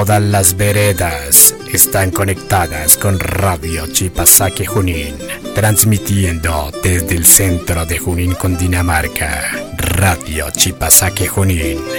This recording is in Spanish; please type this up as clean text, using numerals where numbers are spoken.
Todas las veredas están conectadas con Radio Chipasake Junín, transmitiendo desde el centro de Junín, Cundinamarca. Radio Chipasake Junín.